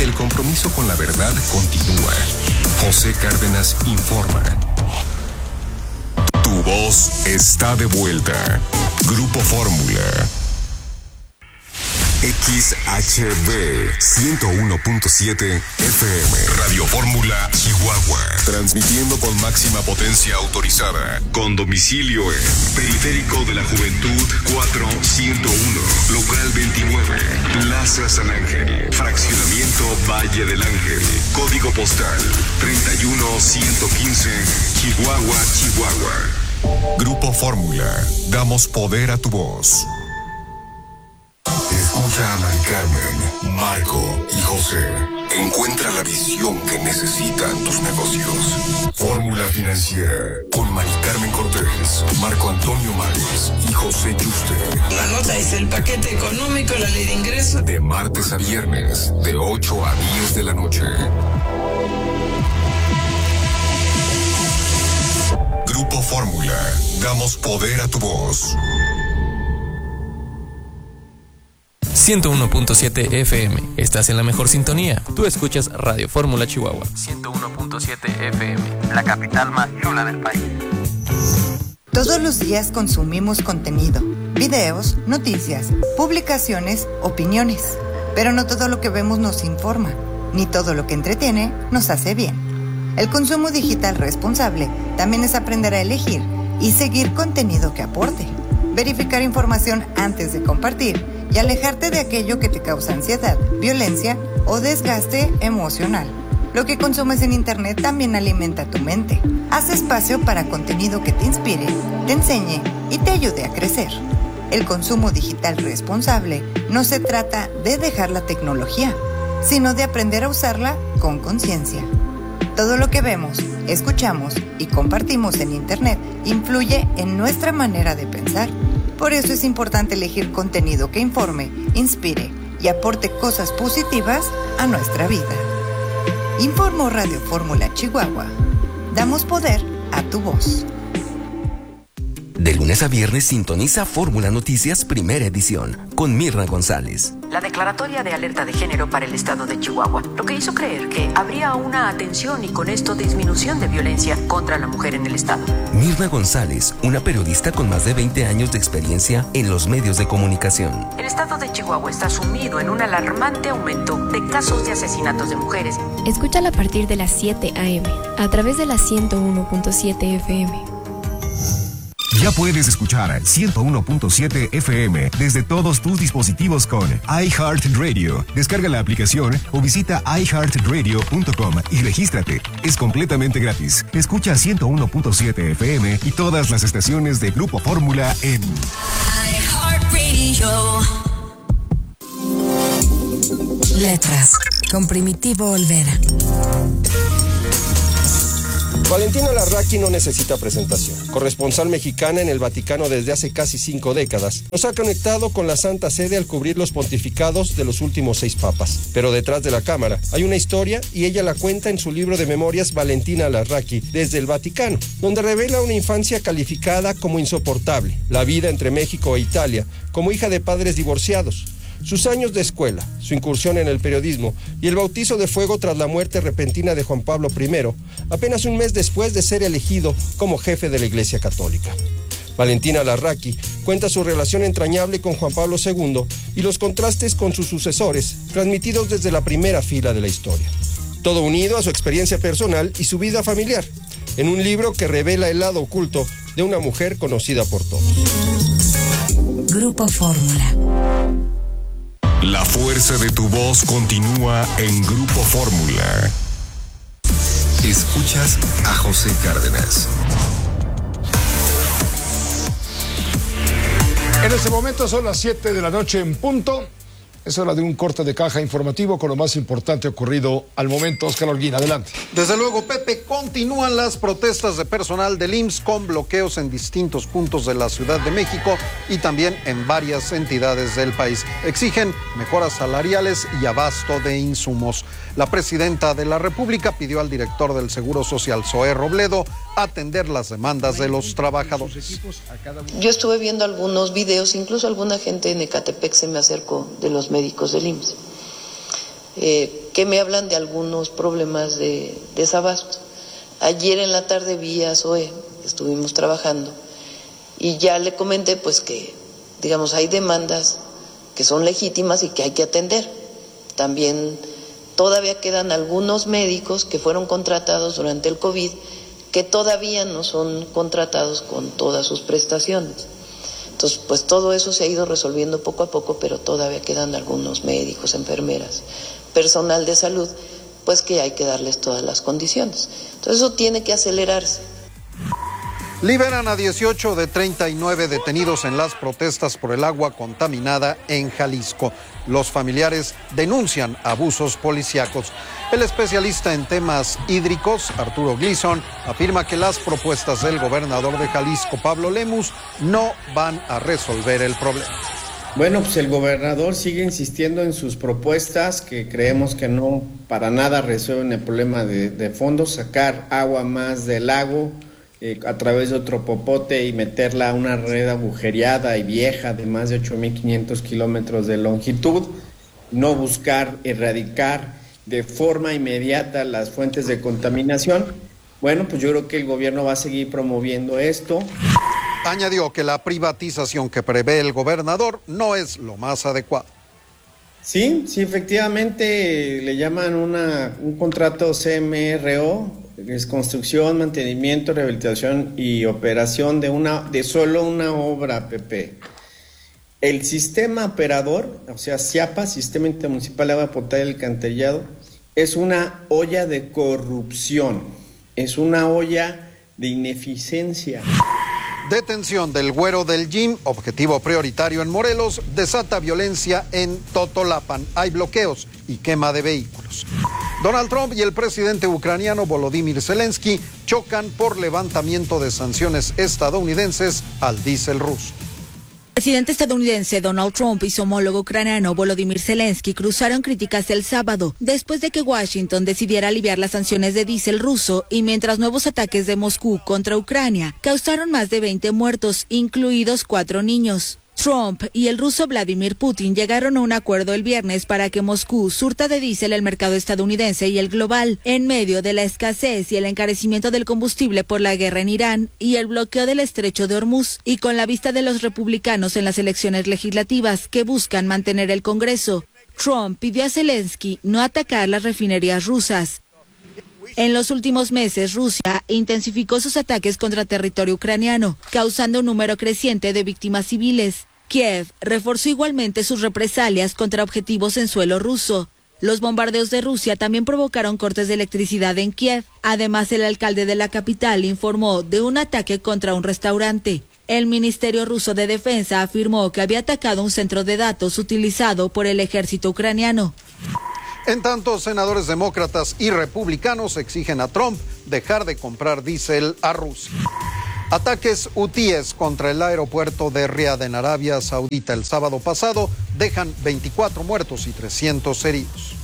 El compromiso con la verdad continúa. José Cárdenas informa. Tu voz está de vuelta. Grupo Fórmula. XHB 101.7 FM. Radio Fórmula, Chihuahua. Transmitiendo con máxima potencia autorizada. Con domicilio en Periférico de la Juventud 4101. Local 29. Plaza San Ángel. Fraccionamiento Valle del Ángel. Código postal 31115. Chihuahua, Chihuahua. Grupo Fórmula. Damos poder a tu voz. Escucha a Mari Carmen, Marco y José. Encuentra la visión que necesitan tus negocios. Fórmula Financiera con Mari Carmen Cortés, Marco Antonio Mares y José Yuste. La nota es el paquete económico, la ley de ingresos. De martes a viernes, de 8 a 10 de la noche. Grupo Fórmula. Damos poder a tu voz. 101.7 FM. Estás en la mejor sintonía. Tú escuchas Radio Fórmula Chihuahua. 101.7 FM. La capital más chula del país. Todos los días consumimos contenido, videos, noticias, publicaciones, opiniones. Pero no todo lo que vemos nos informa, ni todo lo que entretiene nos hace bien. El consumo digital responsable también es aprender a elegir y seguir contenido que aporte. Verificar información antes de compartir y alejarte de aquello que te causa ansiedad, violencia o desgaste emocional. Lo que consumes en Internet también alimenta tu mente. Haz espacio para contenido que te inspire, te enseñe y te ayude a crecer. El consumo digital responsable no se trata de dejar la tecnología, sino de aprender a usarla con conciencia. Todo lo que vemos, escuchamos y compartimos en Internet influye en nuestra manera de pensar. Por eso es importante elegir contenido que informe, inspire y aporte cosas positivas a nuestra vida. Informó Radio Fórmula Chihuahua. Damos poder a tu voz. De lunes a viernes sintoniza Fórmula Noticias Primera Edición con Mirna González. La declaratoria de alerta de género para el estado de Chihuahua, lo que hizo creer que habría una atención y con esto disminución de violencia contra la mujer en el estado. Mirna González, una periodista con más de 20 años de experiencia en los medios de comunicación. El estado de Chihuahua está sumido en un alarmante aumento de casos de asesinatos de mujeres. Escúchala a partir de las 7 a.m. a través de la 101.7 FM. Ya puedes escuchar 101.7 FM desde todos tus dispositivos con iHeartRadio. Descarga la aplicación o visita iHeartRadio.com y regístrate. Es completamente gratis. Escucha 101.7 FM y todas las estaciones de Grupo Fórmula en iHeartRadio. Letras con Primitivo Olvera. Valentina Larraqui no necesita presentación. Corresponsal mexicana en el Vaticano desde hace casi 5 décadas, nos ha conectado con la Santa Sede al cubrir los pontificados de los últimos 6 papas. Pero detrás de la cámara hay una historia y ella la cuenta en su libro de memorias Valentina Larraqui desde el Vaticano, donde revela una infancia calificada como insoportable, la vida entre México e Italia, como hija de padres divorciados, sus años de escuela, su incursión en el periodismo y el bautizo de fuego tras la muerte repentina de Juan Pablo I, apenas un mes después de ser elegido como jefe de la Iglesia Católica. Valentina Larraqui cuenta su relación entrañable con Juan Pablo II y los contrastes con sus sucesores, transmitidos desde la primera fila de la historia. Todo unido a su experiencia personal y su vida familiar, en un libro que revela el lado oculto de una mujer conocida por todos. Grupo Fórmula. La fuerza de tu voz continúa en Grupo Fórmula. Escuchas a José Cárdenas. En este momento son las 7 de la noche en punto. Es hora de un corte de caja informativo con lo más importante ocurrido al momento. Oscar Holguín, adelante. Desde luego, Pepe, continúan las protestas de personal del IMSS con bloqueos en distintos puntos de la Ciudad de México y también en varias entidades del país. Exigen mejoras salariales y abasto de insumos. La presidenta de la República pidió al director del Seguro Social, Zoé Robledo, atender las demandas de los trabajadores. Yo estuve viendo algunos videos, incluso alguna gente en Ecatepec se me acercó de los médicos del IMSS. que me hablan de algunos problemas de desabasto. Ayer en la tarde vi a Zoe, estuvimos trabajando, y ya le comenté pues que, digamos, hay demandas que son legítimas y que hay que atender. También todavía quedan algunos médicos que fueron contratados durante el COVID que todavía no son contratados con todas sus prestaciones. Entonces, pues todo eso se ha ido resolviendo poco a poco, pero todavía quedan algunos médicos, enfermeras, personal de salud, pues que hay que darles todas las condiciones. Entonces eso tiene que acelerarse. Liberan a 18 de 39 detenidos en las protestas por el agua contaminada en Jalisco. Los familiares denuncian abusos policíacos. El especialista en temas hídricos, Arturo Gleason, afirma que las propuestas del gobernador de Jalisco, Pablo Lemus, no van a resolver el problema. Bueno, pues el gobernador sigue insistiendo en sus propuestas que creemos que no para nada resuelven el problema de fondo, sacar agua más del lago a través de otro popote y meterla a una red agujereada y vieja de más de 8.500 kilómetros de longitud, no buscar erradicar de forma inmediata las fuentes de contaminación. Bueno, pues yo creo que el gobierno va a seguir promoviendo esto. Añadió que la privatización que prevé el gobernador no es lo más adecuado. Sí, efectivamente le llaman un contrato CMRO, es construcción, mantenimiento, rehabilitación y operación de solo una obra, Pepe. El sistema operador, o sea, SIAPA, Sistema Intermunicipal de Agua Potable y Alcantarillado, es una olla de corrupción, es una olla de ineficiencia. Detención del güero del gym, objetivo prioritario en Morelos, desata violencia en Totolapan. Hay bloqueos y quema de vehículos. Donald Trump y el presidente ucraniano Volodymyr Zelensky chocan por levantamiento de sanciones estadounidenses al diésel ruso. El presidente estadounidense Donald Trump y su homólogo ucraniano Volodymyr Zelensky cruzaron críticas el sábado después de que Washington decidiera aliviar las sanciones de diésel ruso y mientras nuevos ataques de Moscú contra Ucrania causaron más de 20 muertos, incluidos 4 niños. Trump y el ruso Vladimir Putin llegaron a un acuerdo el viernes para que Moscú surta de diésel el mercado estadounidense y el global, en medio de la escasez y el encarecimiento del combustible por la guerra en Irán y el bloqueo del estrecho de Hormuz, y con la vista de los republicanos en las elecciones legislativas que buscan mantener el Congreso. Trump pidió a Zelensky no atacar las refinerías rusas. En los últimos meses, Rusia intensificó sus ataques contra territorio ucraniano, causando un número creciente de víctimas civiles. Kiev reforzó igualmente sus represalias contra objetivos en suelo ruso. Los bombardeos de Rusia también provocaron cortes de electricidad en Kiev. Además, el alcalde de la capital informó de un ataque contra un restaurante. El Ministerio Ruso de Defensa afirmó que había atacado un centro de datos utilizado por el ejército ucraniano. En tanto, senadores demócratas y republicanos exigen a Trump dejar de comprar diésel a Rusia. Ataques hutíes contra el aeropuerto de Riad en Arabia Saudita el sábado pasado dejan 24 muertos y 300 heridos.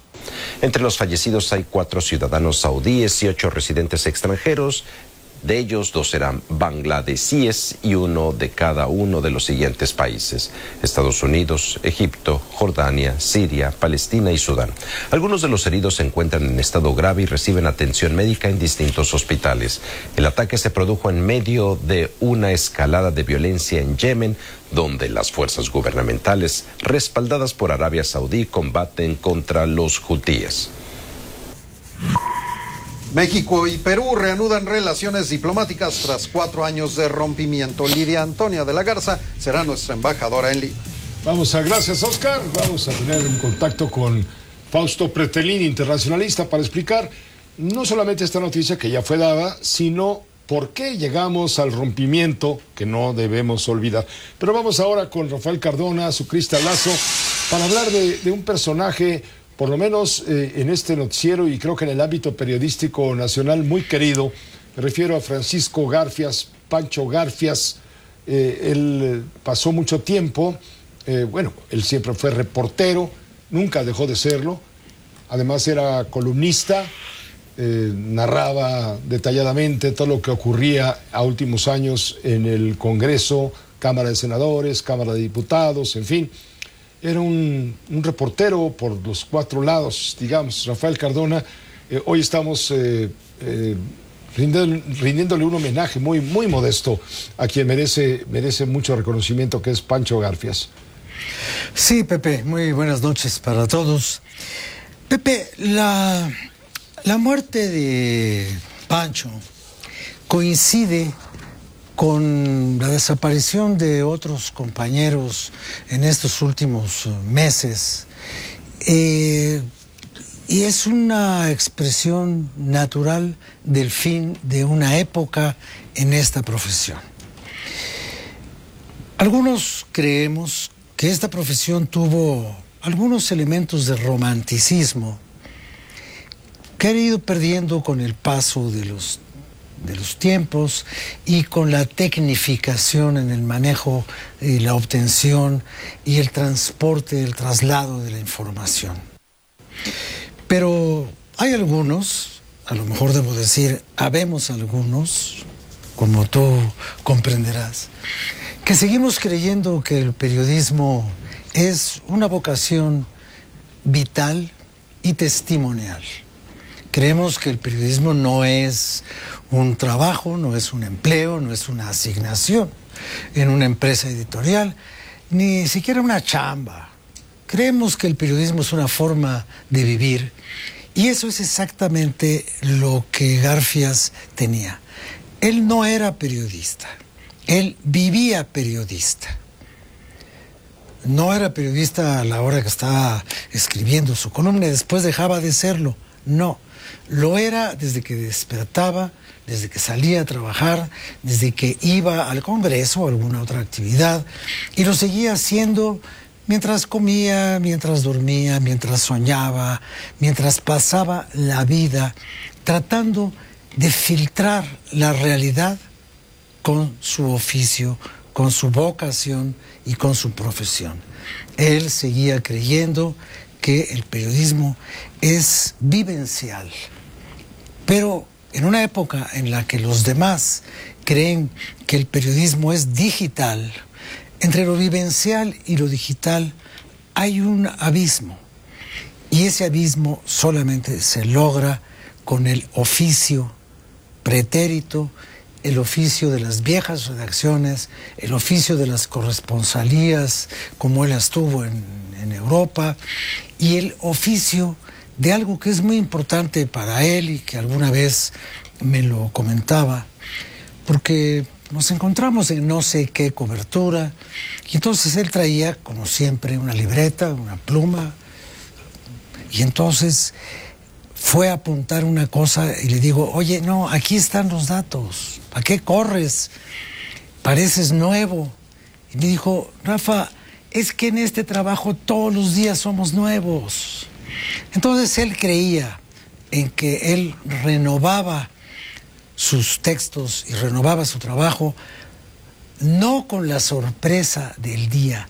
Entre los fallecidos hay 4 ciudadanos saudíes y 8 residentes extranjeros. De ellos, 2 eran bangladesíes y 1 de cada uno de los siguientes países: Estados Unidos, Egipto, Jordania, Siria, Palestina y Sudán. Algunos de los heridos se encuentran en estado grave y reciben atención médica en distintos hospitales. El ataque se produjo en medio de una escalada de violencia en Yemen, donde las fuerzas gubernamentales, respaldadas por Arabia Saudí, combaten contra los hutíes. México y Perú reanudan relaciones diplomáticas tras 4 años de rompimiento. Lidia Antonia de la Garza será nuestra embajadora en Lima. Gracias Oscar. Vamos a tener un contacto con Fausto Pretelín, internacionalista, para explicar no solamente esta noticia que ya fue dada, sino por qué llegamos al rompimiento que no debemos olvidar. Pero vamos ahora con Rafael Cardona, su Cristal Lazo, para hablar de un personaje, por lo menos en este noticiero y creo que en el ámbito periodístico nacional, muy querido. Me refiero a Francisco Garfias, Pancho Garfias. Él pasó mucho tiempo, él siempre fue reportero, nunca dejó de serlo. Además era columnista, narraba detalladamente todo lo que ocurría a últimos años en el Congreso, Cámara de Senadores, Cámara de Diputados, en fin. era un reportero por los 4 lados, digamos, Rafael Cardona. Hoy estamos rindiéndole un homenaje muy, muy modesto a quien merece mucho reconocimiento, que es Pancho Garfias. Sí, Pepe, muy buenas noches para todos. Pepe, la muerte de Pancho coincide con la desaparición de otros compañeros en estos últimos meses. Y es una expresión natural del fin de una época en esta profesión. Algunos creemos que esta profesión tuvo algunos elementos de romanticismo que han ido perdiendo con el paso de los tiempos y con la tecnificación en el manejo y la obtención y el transporte, el traslado de la información. Pero hay algunos, a lo mejor debo decir, habemos algunos, como tú comprenderás, que seguimos creyendo que el periodismo es una vocación vital y testimonial. Creemos que el periodismo no es un trabajo, no es un empleo, no es una asignación en una empresa editorial, ni siquiera una chamba. Creemos que el periodismo es una forma de vivir, y eso es exactamente lo que Garfias tenía. Él no era periodista, él vivía periodista. No era periodista a la hora que estaba escribiendo su columna y después dejaba de serlo. No, lo era desde que despertaba, desde que salía a trabajar, desde que iba al Congreso o alguna otra actividad, y lo seguía haciendo mientras comía, mientras dormía, mientras soñaba, mientras pasaba la vida tratando de filtrar la realidad con su oficio, con su vocación y con su profesión. Él seguía creyendo que el periodismo es vivencial, pero en una época en la que los demás creen que el periodismo es digital, entre lo vivencial y lo digital hay un abismo, y ese abismo solamente se logra con el oficio pretérito, el oficio de las viejas redacciones, el oficio de las corresponsalías, como él estuvo en Europa, y el oficio de algo que es muy importante para él y que alguna vez me lo comentaba, porque nos encontramos en no sé qué cobertura, y entonces él traía, como siempre, una libreta, una pluma, y entonces fue a apuntar una cosa y le digo, oye, no, aquí están los datos, ¿a qué corres? Pareces nuevo. Y me dijo, Rafa, es que en este trabajo todos los días somos nuevos. Entonces él creía en que él renovaba sus textos y renovaba su trabajo, no con la sorpresa del día,